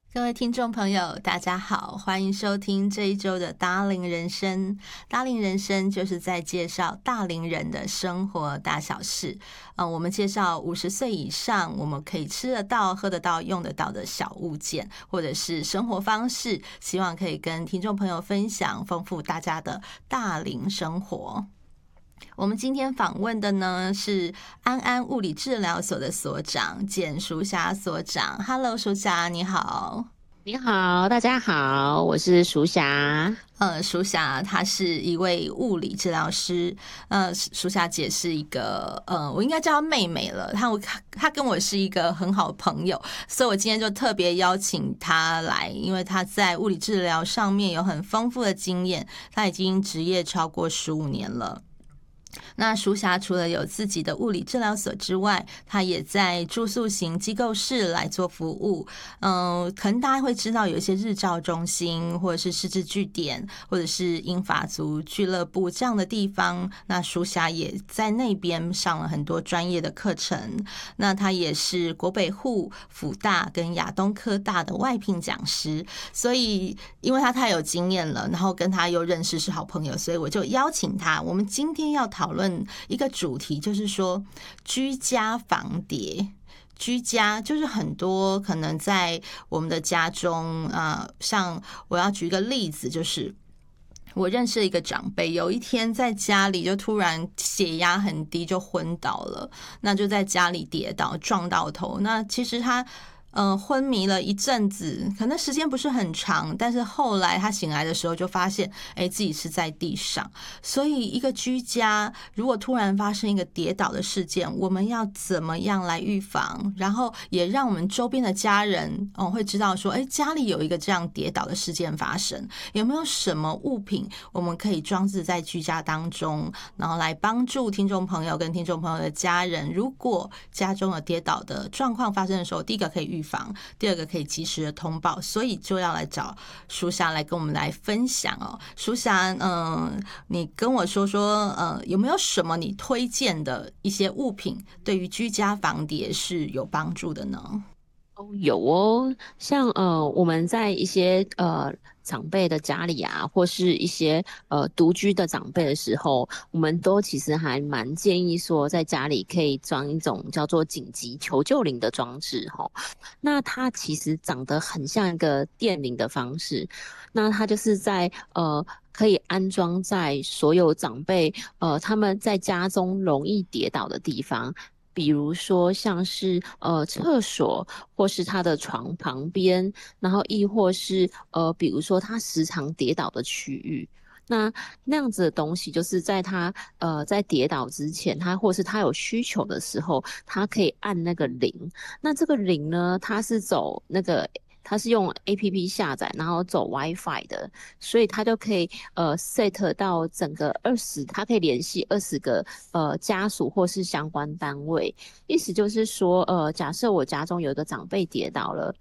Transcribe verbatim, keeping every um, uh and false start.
各位听众朋友，大家好，欢迎收听这一周的大龄人生。大龄人生就是在介绍大龄人的生活大小事。呃，我们介绍五十岁以上我们可以吃得到、喝得到、用得到的小物件，或者是生活方式，希望可以跟听众朋友分享，丰富大家的大龄生活。我们今天访问的呢是安安物理治疗所的所长简淑霞所长。Hello， 淑霞你好。 你好，大家好，我是淑霞。 呃，淑霞她是一位物理治疗师。呃，淑霞姐是一个呃，我应该叫她妹妹了。她我她跟我是一个很好的朋友，所以我今天就特别邀请她来，因为她在物理治疗上面有很丰富的经验，她已经职业超过十五年了。那淑霞除了有自己的物理治疗所之外，她也在住宿型机构室来做服务。嗯、呃，可能大家会知道有一些日照中心，或者是失智据点，或者是英法族俱乐部这样的地方。那淑霞也在那边上了很多专业的课程。那她也是国北护、辅大跟亚东科大的外聘讲师。所以，因为她太有经验了，然后跟她又认识是好朋友，所以我就邀请她。我们今天要讨论一个主题，就是说居家防谍。居家就是很多可能在我们的家中，呃，像我要举一个例子，就是我认识一个长辈，有一天在家里就突然血压很低，就昏倒了，那就在家里跌倒撞到头。那其实他呃，昏迷了一阵子，可能时间不是很长，但是后来他醒来的时候就发现，哎，自己是在地上。所以，一个居家如果突然发生一个跌倒的事件，我们要怎么样来预防？然后也让我们周边的家人哦会知道说，哎，家里有一个这样跌倒的事件发生，有没有什么物品我们可以装置在居家当中，然后来帮助听众朋友跟听众朋友的家人，如果家中有跌倒的状况发生的时候，第一个可以预防。防第二个可以及时的通报，所以就要来找淑霞来跟我们来分享哦。淑霞，嗯、呃，你跟我说说，呃，有没有什么你推荐的一些物品，对于居家防谍是有帮助的呢？ 哦，有哦，像呃，我们在一些呃长辈的家里啊，或是一些呃独居的长辈的时候，我们都其实还蛮建议说，在家里可以装一种叫做紧急求救铃的装置哈。那它其实长得很像一个电铃的方式，那它就是在呃。可以安装在所有长辈呃他们在家中容易跌倒的地方，比如说像是呃厕所，或是他的床旁边，然后亦或是呃比如说他时常跌倒的区域。那那样子的东西，就是在他呃在跌倒之前，他或是他有需求的时候，他可以按那个铃。那这个铃呢，它是走那个。它是用 A P P 下载，然后走 WiFi 的，所以它就可以呃 set 到整个二十，它可以联系二十个呃家属或是相关单位。意思就是说，呃，假设我家中有一个长辈跌倒了，